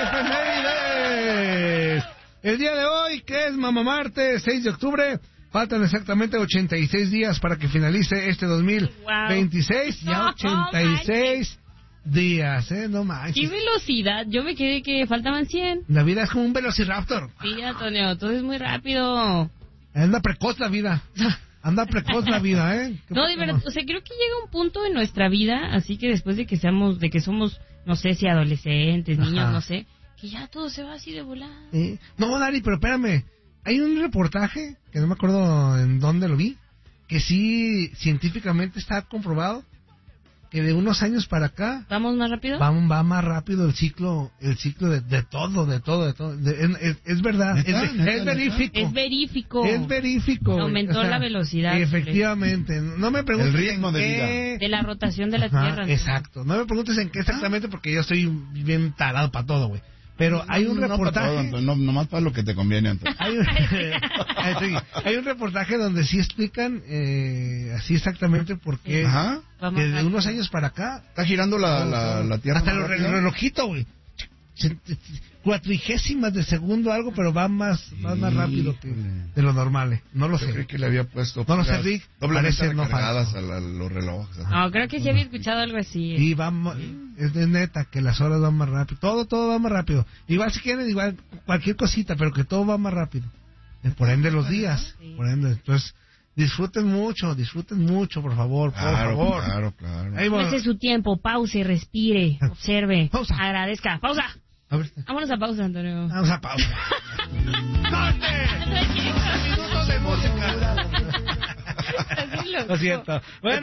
efemérides. El día de hoy, que es Mamá Martes, 6 de octubre, faltan exactamente 86 días para que finalice este 2026. Ya 86 días, no manches. ¡Qué velocidad! Yo me quedé que faltaban 100. La vida es como un velociraptor. Sí, Antonio, todo es muy rápido. Anda precoz la vida. Anda precoz la vida, No, de verdad, o sea, creo que llega un punto en nuestra vida, así que después de que somos, no sé si adolescentes, niños, no sé, que ya todo se va así de volada. No, Dari, pero espérame. Hay un reportaje, que no me acuerdo en dónde lo vi, que sí científicamente está comprobado que de unos años para acá... ¿Vamos más rápido? Va más rápido el ciclo de todo. Es verdad, es verífico. Es verífico. Aumentó la velocidad. Efectivamente. No me preguntes el ritmo de vida. De la rotación de la Tierra. Exacto. No me preguntes en qué exactamente porque yo estoy bien tarado para todo, güey. Pero hay un reportaje... No, nomás para lo que te conviene, Antonio. Hay un reportaje donde sí explican así exactamente por qué desde unos años para acá... Está girando la Tierra. Hasta el relojito, güey. 40 de segundo algo, pero va más rápido que de lo normal. No lo sé. Yo creí que le había puesto... No lo sé, Rick. Doblemente recargadas a los relojes. No, creo que sí había escuchado algo así. Y es neta que las horas van más rápido. Todo va más rápido. Igual si quieren, igual cualquier cosita, pero que todo va más rápido. Por ende los días. Sí. Por ende, entonces... Disfruten mucho, por favor, por favor. Claro. Tómese su tiempo, pause, respire, observe, Pausa. agradezca. ¡Pausa! A ver. Vámonos a pausa, Antonio. Vamos a pausa. ¡Corte! ¡Minutos de música! Lo siento. Bueno.